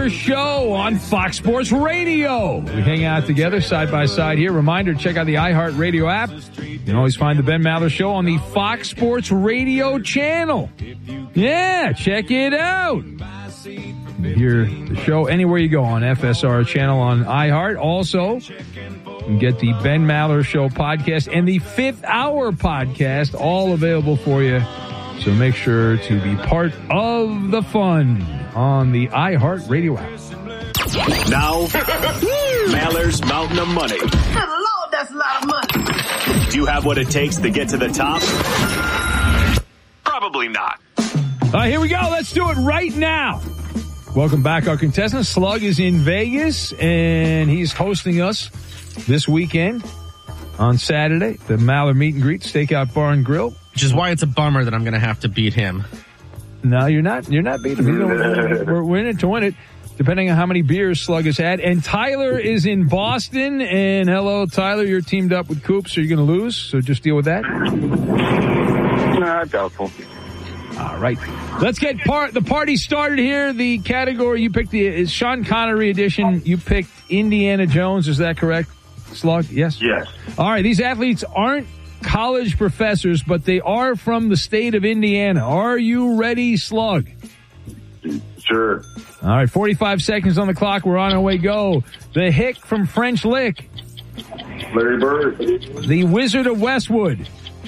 Maller Show on Fox Sports Radio. We hang out together side by side here. Reminder, check out the iHeartRadio app. You can always find the Ben Maller Show on the Fox Sports Radio channel. Yeah, check it out. You can hear the show anywhere you go on FSR channel on iHeart. Also, you can get the Ben Maller Show podcast and the Fifth Hour podcast, all available for you. So make sure to be part of the fun on the iHeartRadio app. Now, Maller's Mountain of Money. Good Lord, that's a lot of money. Do you have what it takes to get to the top? Probably not. Here we go. Let's do it right now. Welcome back, our contestant. Slug is in Vegas, and he's hosting us this weekend on Saturday, the Maller Meet and Greet Steakout Bar and Grill. Which is why it's a bummer that I'm going to have to beat him. No, you're not. You're not beating him. We're in it to win it, depending on how many beers Slug has had. And Tyler is in Boston. And hello, Tyler. You're teamed up with Coop, so you're going to lose. So just deal with that. Nah, doubtful. All right. Let's get the party started here. The category you picked is Sean Connery edition. You picked Indiana Jones. Is that correct, Slug? Yes? Yes. All right. These athletes aren't college professors, but they are from the state of Indiana. Are you ready, Slug? Sure. All right, 45 seconds on the clock. We're on our way. Go. The Hick from French Lick. Larry Bird. The Wizard of Westwood.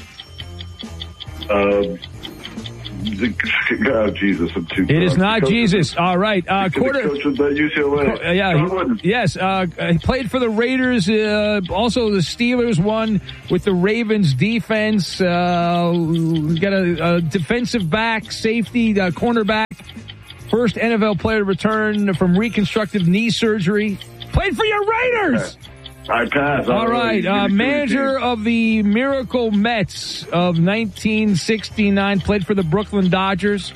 Oh, Jesus, I'm too. It is not Jesus. All right. Coach was at UCLA. Yes. He played for the Raiders. Also, the Steelers won with the Ravens defense. We got a defensive back, safety, cornerback. First NFL player to return from reconstructive knee surgery. Played for your Raiders. I pass. All right. Manager of the Miracle Mets of 1969. Played for the Brooklyn Dodgers.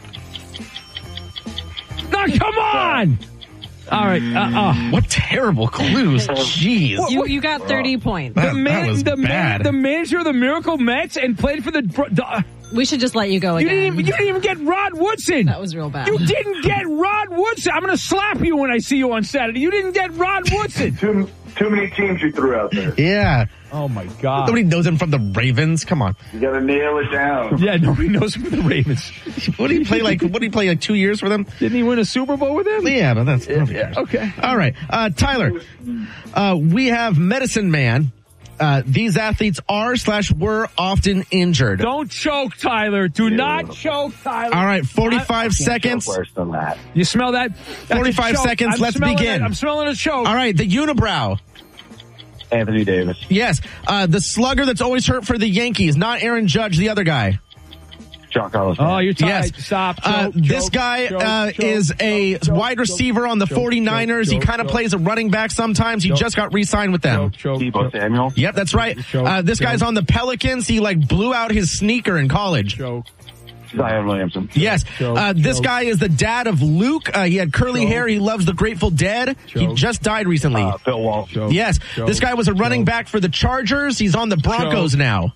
No, come on! All right. What terrible clues. Jeez. You got 30 points. That was bad. The manager of the Miracle Mets and played for the... We should just let you go again. You didn't even get Rod Woodson. That was real bad. You didn't get Rod Woodson. I'm going to slap you when I see you on Saturday. You didn't get Rod Woodson. Too many teams you threw out there. Yeah. Oh, my God. Nobody knows him from the Ravens. Come on. You got to nail it down. Yeah, nobody knows him from the Ravens. What did he play like 2 years for them? Didn't he win a Super Bowl with them? Yeah, but that's... Yeah, okay. All right. Tyler, we have Medicine Man. These athletes are/were often injured. Don't choke, Tyler. Do not choke, Tyler. All right, 45 seconds. Worse than that. You smell that? 45 seconds. Let's begin. I'm smelling a choke. All right, the unibrow. Anthony Davis. Yes. The slugger that's always hurt for the Yankees, not Aaron Judge, the other guy. John Carlos. Oh, you're tied. Yes. Stop. Choke, this guy is a wide receiver on the 49ers. He kind of plays a running back sometimes. He just got re-signed with them. Debo Samuel. Yep, that's right. This guy's on the Pelicans. He blew out his sneaker in college. Zion Williamson. Yes. This guy is the dad of Luke. He had curly hair. He loves the Grateful Dead. He just died recently. Bill Walsh. Yes. This guy was a running back for the Chargers. He's on the Broncos now.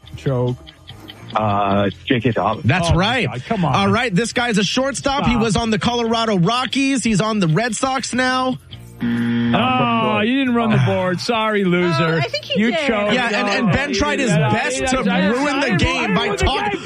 J.K. Dobbins. That's right. God, come on. All right. This guy's a shortstop. He was on the Colorado Rockies. He's on the Red Sox now. Oh, you didn't run the board. Sorry, loser. I think he did. Chose. Yeah, and Ben tried his best to ruin the game by talking.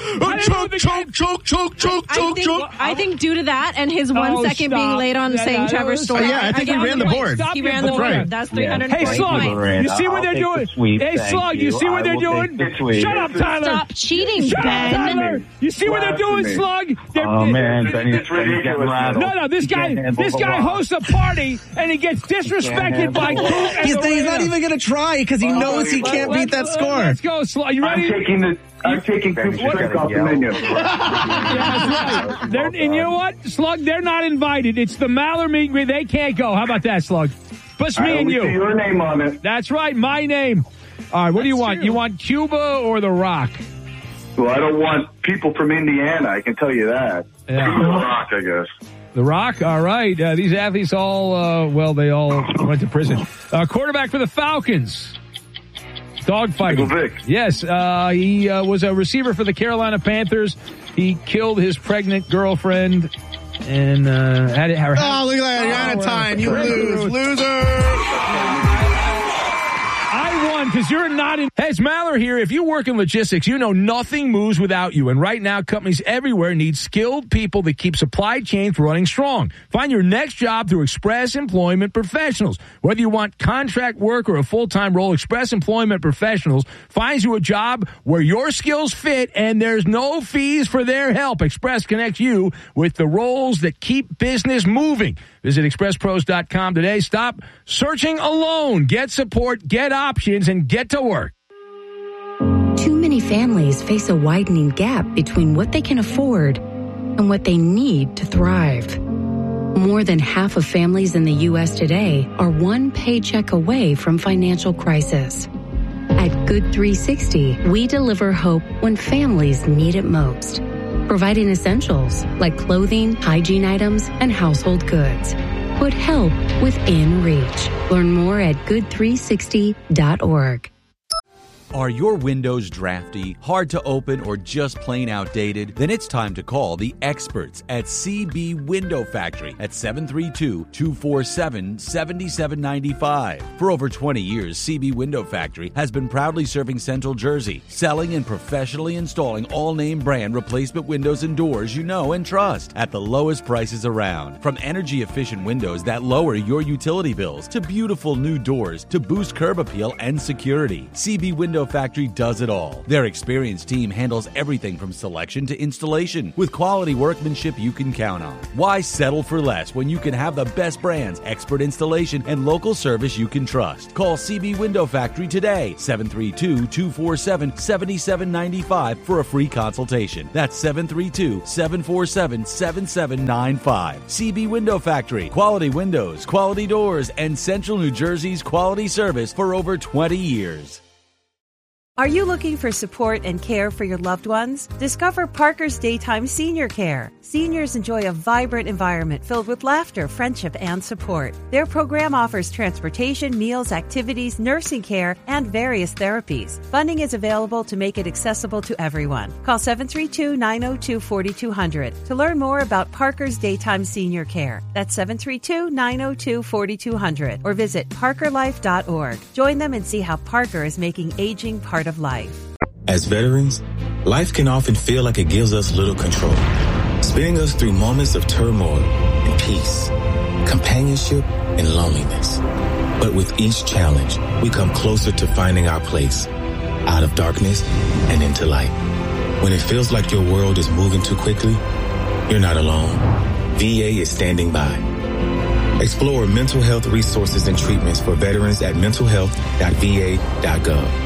Choke. I think due to that and his 1 second being late on saying Trevor's story. Yeah, I think he ran the board. He ran the board. Right. That's 300 Hey, Slug, you see what they're doing? Hey, Slug, you see what they're doing? Shut up, Tyler. Stop cheating, Shut Ben. up, Tyler. You see what they're doing, Slug? Oh, man. Benny's getting rattled. No, this guy hosts a party and he gets disrespected by Coop. He's not even going to try because he knows he can't beat that score. Let's go, Slug. You ready? I'm taking Coop's trick off the menu. Yeah, that's right. And you know what, Slug? They're not invited. It's the Maller Meet and Greet. They can't go. How about that, Slug? Plus me and you. See your name on it. That's right, my name. All right, what do you want? You want Cuba or The Rock? Well, I don't want people from Indiana. I can tell you that. Yeah. The Rock, I guess. The Rock, all right. These athletes all, they all went to prison. Quarterback for the Falcons. Dogfighting. Vic. Yes, he was a receiver for the Carolina Panthers. He killed his pregnant girlfriend And had it. Oh, look at that. You're out of time. You lose. Loser. I won because you're not in. Hey, it's Maller here. If you work in logistics, you know nothing moves without you. And right now, companies everywhere need skilled people that keep supply chains running strong. Find your next job through Express Employment Professionals. Whether you want contract work or a full-time role, Express Employment Professionals finds you a job where your skills fit and there's no fees for their help. Express connects you with the roles that keep business moving. Visit expresspros.com today. Stop searching alone. Get support, get options, and get to work. Too many families face a widening gap between what they can afford and what they need to thrive. More than half of families in the U.S. today are one paycheck away from financial crisis. At Good 360, we deliver hope when families need it most, providing essentials like clothing, hygiene items, and household goods. Put help within reach. Learn more at good360.org. Are your windows drafty, hard to open, or just plain outdated? Then it's time to call the experts at CB Window Factory at 732-247-7795. For over 20 years, CB Window Factory has been proudly serving Central Jersey, selling and professionally installing all-name brand replacement windows and doors you know and trust at the lowest prices around. From energy-efficient windows that lower your utility bills to beautiful new doors to boost curb appeal and security, CB Window Factory does it all. Their experienced team handles everything from selection to installation with quality workmanship you can count on. Why settle for less when you can have the best brands, expert installation, and local service you can trust? Call CB Window Factory today, 732-247-7795 for a free consultation. That's 732-747-7795. CB Window Factory. Quality windows, quality doors, and Central New Jersey's quality service for over 20 years. Are you looking for support and care for your loved ones? Discover Parker's Daytime Senior Care. Seniors enjoy a vibrant environment filled with laughter, friendship, and support. Their program offers transportation, meals, activities, nursing care, and various therapies. Funding is available to make it accessible to everyone. Call 732-902-4200 to learn more about Parker's Daytime Senior Care. That's 732-902-4200 or visit parkerlife.org. Join them and see how Parker is making aging part of life. As veterans, life can often feel like it gives us little control, spinning us through moments of turmoil and peace, companionship and loneliness. But with each challenge, we come closer to finding our place, out of darkness and into light. When it feels like your world is moving too quickly, you're not alone. VA is standing by. Explore mental health resources and treatments for veterans at mentalhealth.va.gov.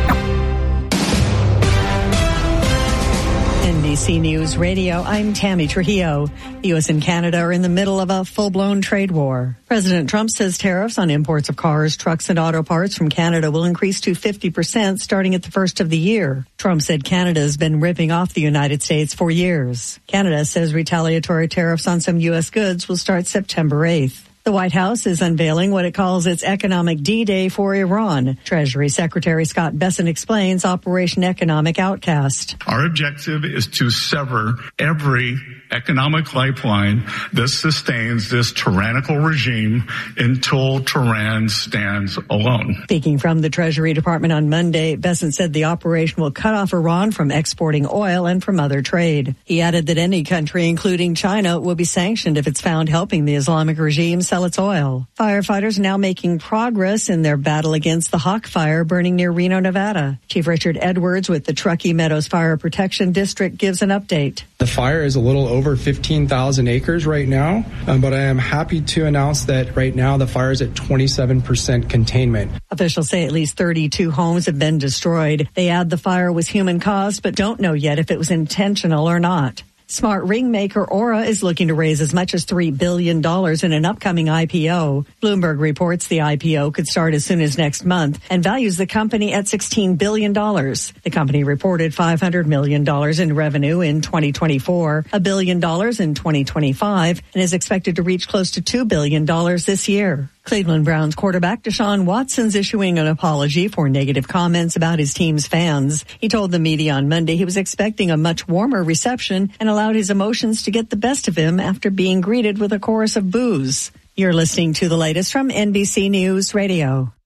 NBC News Radio, I'm Tammy Trujillo. The U.S. and Canada are in the middle of a full-blown trade war. President Trump says tariffs on imports of cars, trucks, and auto parts from Canada will increase to 50% starting at the first of the year. Trump said Canada has been ripping off the United States for years. Canada says retaliatory tariffs on some U.S. goods will start September 8th. The White House is unveiling what it calls its economic D-Day for Iran. Treasury Secretary Scott Bessent explains Operation Economic Outcast. Our objective is to sever every economic lifeline that sustains this tyrannical regime until Tehran stands alone. Speaking from the Treasury Department on Monday, Bessent said the operation will cut off Iran from exporting oil and from other trade. He added that any country, including China, will be sanctioned if it's found helping the Islamic regime sell its oil. Firefighters are now making progress in their battle against the Hawk Fire burning near Reno, Nevada. Chief Richard Edwards with the Truckee Meadows Fire Protection District gives an update. The fire is a little over 15,000 acres right now, but I am happy to announce that right now the fire is at 27% containment. Officials say at least 32 homes have been destroyed. They add the fire was human caused, but don't know yet if it was intentional or not. Smart ring maker Aura is looking to raise as much as $3 billion in an upcoming IPO. Bloomberg reports the IPO could start as soon as next month and values the company at $16 billion. The company reported $500 million in revenue in 2024, $1 billion in 2025, and is expected to reach close to $2 billion this year. Cleveland Browns quarterback Deshaun Watson's issuing an apology for negative comments about his team's fans. He told the media on Monday he was expecting a much warmer reception and allowed his emotions to get the best of him after being greeted with a chorus of boos. You're listening to the latest from NBC News Radio.